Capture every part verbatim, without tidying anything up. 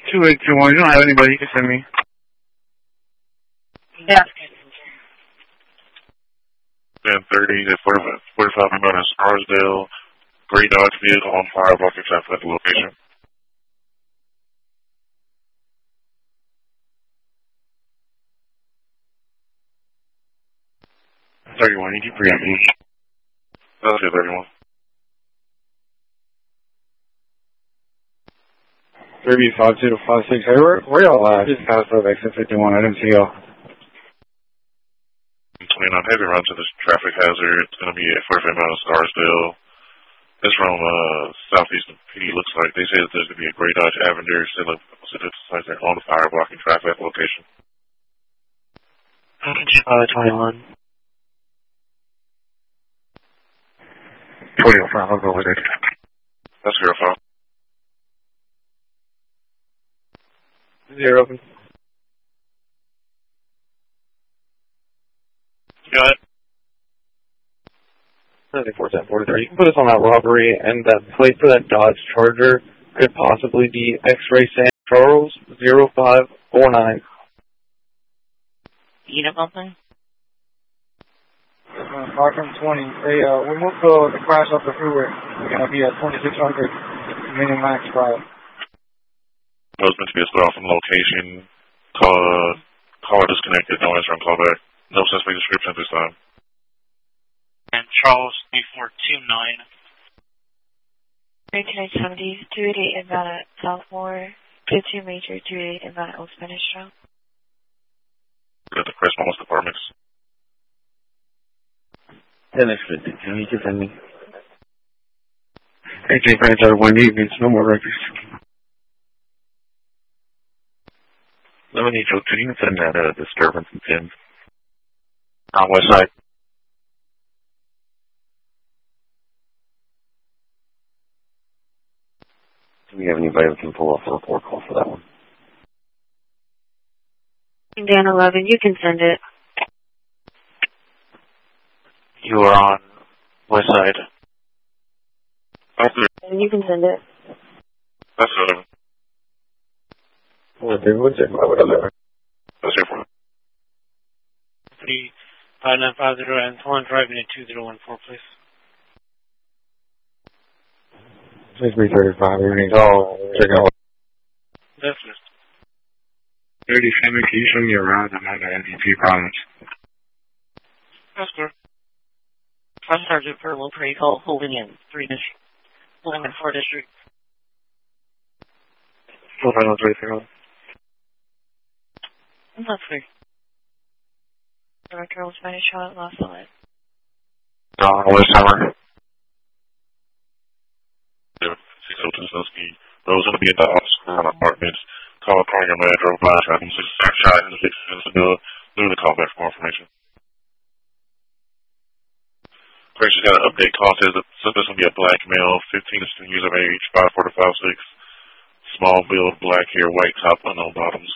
two eight two one. You don't have anybody you can send me. Yeah. ten thirty to forty-five minutes in Scarsdale. Gray Dodge vehicle on fire, blocking traffic at the location. thirty-one, you keep preempting. That's it, thirty-one. three five zero five six. Hey, where, where y'all at? Just passed over exit fifty-one. I didn't see y'all. twenty-nine heavy run to this traffic hazard. It's going to be at forty-five miles Scarsdale. It's from uh, southeastern P D. Looks like they say that there's going to be a Gray Dodge Avenger still on fire, blocking traffic at the location. Uh, twenty-one. twenty oh five, I'll go with it. That's zero five. Zero open. Got it. four ten forty-three. You can put us on that robbery, and that plate for that Dodge Charger could possibly be X-Ray San Charles zero five four nine. Unit something? Uh, five from twenty. Hey, uh, we moved the, the crash off the freeway. We're going to be at twenty-six hundred. Minimum max price. I was meant to be a split off from the location. Call, uh, caller disconnected. No answer on callback. No suspect description at this time. And Charles three four two nine. nineteen seventy, two eighty-eight inbound at Southmore, two two Major, two eighty-eight inbound at Old Spanish Trail. Got the Crest Moss Departments. ten X fifty, can you give me? A J Franchise one evenings, no more records. Let me need you to send that uh, disturbance and pins. On west side. Do we have anybody that can pull off a report call for that one? Dan eleven, you can send it. You are on west side. That's it. And you can send it. That's it. What do what's it? What is it? That's it for Three five nine five zero and one driving at two zero one four, please. Six three thirty-five. Everything's all check out. That's it. Thirty-seven. Can you show me around? I'm on the M V P problems. That's good. First Sergeant for Low Prairie Call, holding in three district, holding in four district. Four final three zero. That's good. Director Old Spanish Trail at Lost Solid. Don West Summer. six oh two Sunsky. Those going to be in the Oscar apartments. Call a program manager drove by, tracking six shot in the six minutes ago. Leave the call back for more information. Corrections got an update call. Says that this will be a black male, fifteen to sixteen years of age, five four to five six. Small build, black hair, white top, unknown bottoms.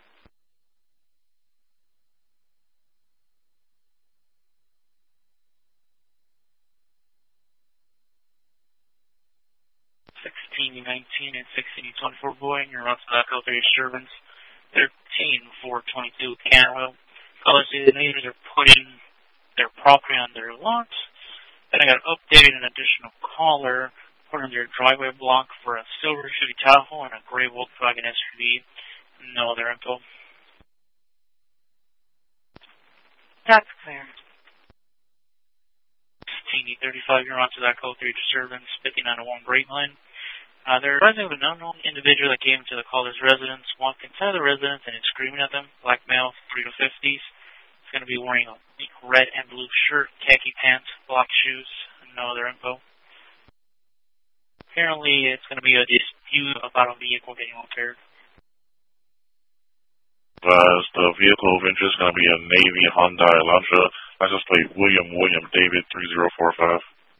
sixteen nineteen and sixteen twenty-four Boeing, you're on Tobacco three disturbance. thirteen four twenty-two Canada. Callers say the neighbors are putting their property on their lots. Then I got updated an additional caller put on their driveway block for a silver Chevy Tahoe and a gray Volkswagen S U V. No other info. That's clear. sixteen thirty-five, you're on Tobacco three disturbance, fifty-nine oh one Great Line. Uh, they're advising of an unknown individual that came into the caller's residence, walked inside the residence and is screaming at them. Black male, three to fifties. He's going to be wearing a red and blue shirt, khaki pants, black shoes, and no other info. Apparently, it's going to be a dispute about a vehicle getting repaired. Uh, the vehicle of interest is going to be a Navy Honda Elantra. License plate William William David three zero four five.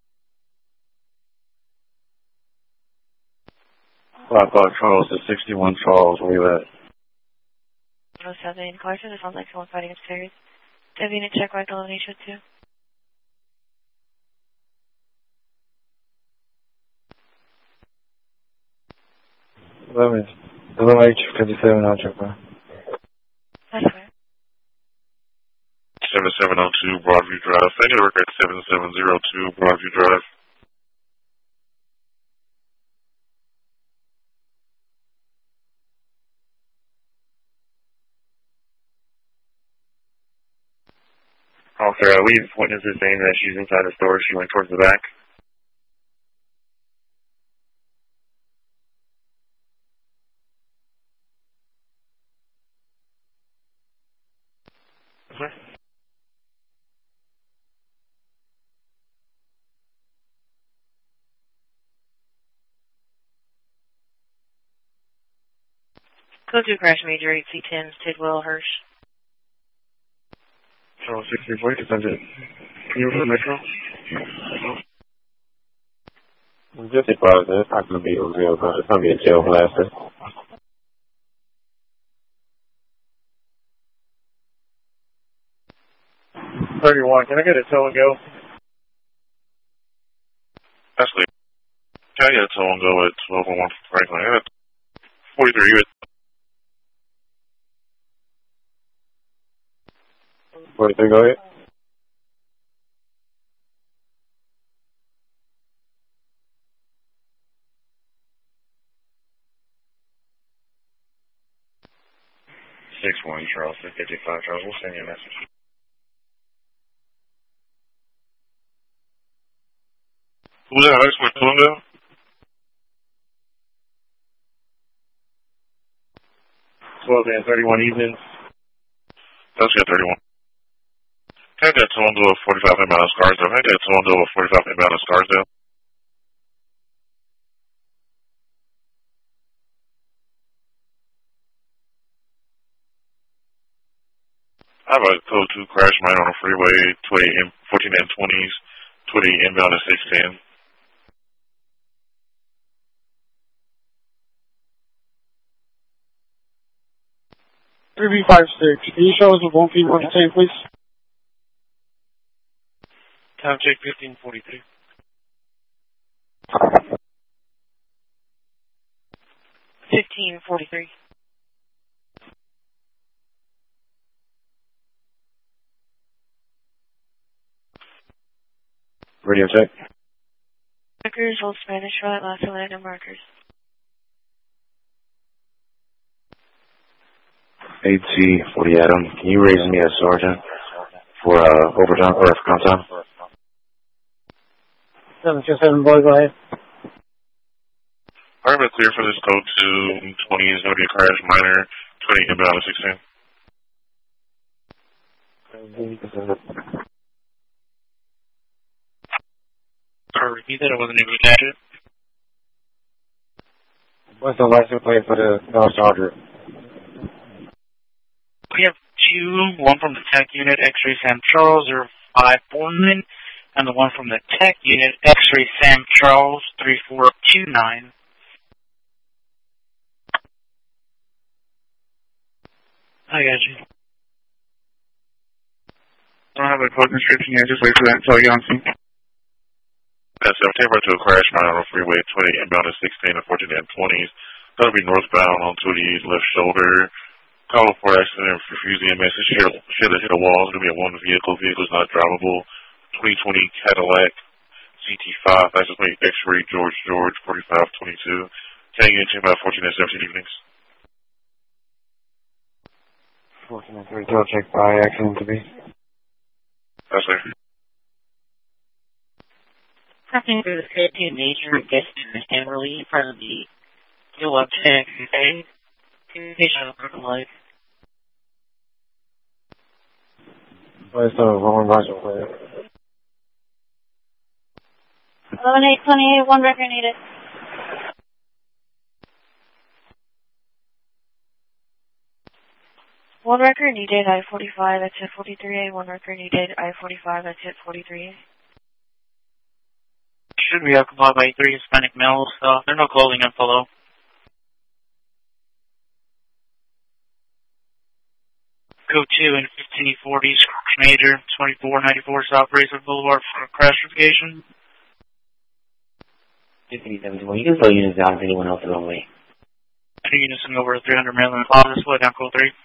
Black Dog Charles to sixty-one Charles. Where you at? No seven question. It sounds like someone fighting upstairs. Debbie, you need to check right below Nation two. Eleven. Hello, H fifty-seven, I'll check by. That's fine. seventy-seven oh two Broadview Drive. Thank you to work at seventy-seven oh two Broadview Drive. Officer, uh, we've witnessed this saying that she's inside the store. She went towards the back. Okay. Code two crash major eight C ten, Tidwell, Hirsch. Charles six three four, just send it. Can you repeat Metro? Just advise that it's not going to be a real, it's going to be a jail blaster. thirty-one, can I get a tow and go? Actually, can I get a tow and go at twelve oh one Franklin? I got forty-three, you at forty-three, go ahead. six one, Charles six fifty-five, Charles. We'll send you a message. Who's that? I just went tow and go? twelve and thirty-one evenings. That's got thirty-one. Can I get a tow and go at forty-five inbound of Scarsdale? Can I get a tow and go at forty-five inbound of Scarsdale? I have a code two crash mine on the freeway, twenty, fourteen and twenties, twenty inbound at six ten. three B five six, can you show us the one feet on the same, please? Time check fifteen forty-three. fifteen forty-three. Radio check. Markers, hold Spanish right, last Atlanta markers. eight C forty Adam, can you raise me a sergeant for uh, overtime or for comp time? seven two seven, boy, go ahead. Alright, we're clear for this code two twenty is going to be a crash minor, twenty inbound at six ten. Sorry, repeat that. I wasn't able to catch it. What's the license plate for the Dodge Charger? We have two, one from the tech unit, X-ray Sam Charles, zero five four nine, and the one from the tech unit, X-ray Sam Charles, three four two nine. I got you. I don't have a code description yet. Just wait for that until you're on scene. That's seventeen to a crash mine on the freeway, twenty inbound at sixteen and fourteen and twenties. That'll be northbound on Tootie's left shoulder. Call for accident, refusing a message. Hit a, hit a, hit a wall. It's going to be a one vehicle. Vehicle's not drivable. twenty twenty Cadillac C T five. That's just X-ray George George, forty-five twenty-two. Can you get about fourteen and seventeen evenings? fourteen and three, tow check by accident to be. That's fair. Something for the fifteen major distance and relief from the fuel up check, okay? Communication of the life. Where's the wrong license plate? eleven eight twenty-eight, one record needed. One record needed, I forty-five, that's at forty-three A. One record needed, I forty-five, that's at forty-three A. Should be occupied by three Hispanic males, so they're no clothing info though. Code two and fifteen forty, Major, twenty-four ninety-four South Racer Boulevard for crash notification. fifteen seventy-one, you can slow units down if anyone else is on the way. Two units in over three hundred Maryland Plaza, split down code three.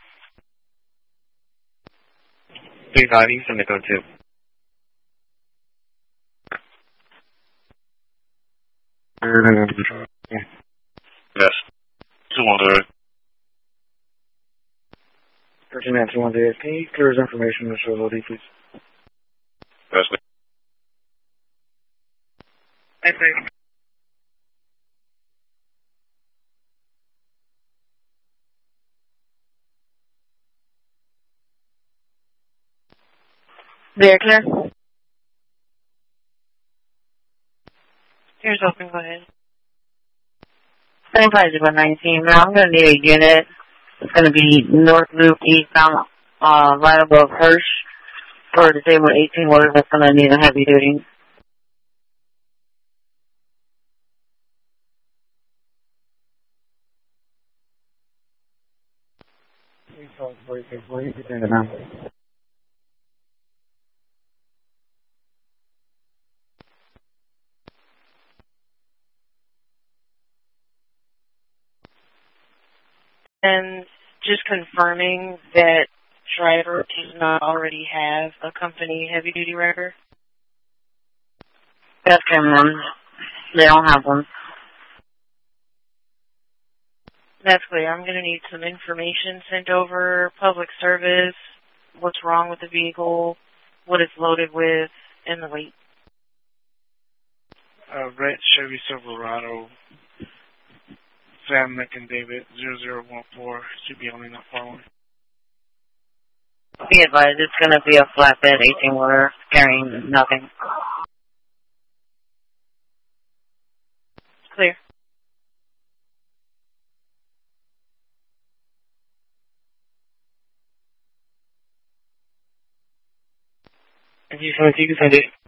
three five, you send to code two. Yes. two one zero. thirteen nine two one zero. Can you clear his information to show O D, please? That's it. Thanks, Dave. Very clear. Here's open, go ahead. seventy-five zero nineteen. Now I'm going to need a unit. It's going to be North Loop eastbound, uh, right above Hirsch for the disabled eighteen wheeler that's going to need a heavy duty. And just confirming that driver does not already have a company heavy-duty record? That's Cameron. They don't have one. That's clear. I'm going to need some information sent over, public service, what's wrong with the vehicle, what it's loaded with, and the weight. Uh, red Chevy Silverado, Sam McIndavid, zero zero one four, should be only not far away. Be advised, it's going to be a flatbed eighteen wheeler carrying nothing. Clear. If you, if you can send it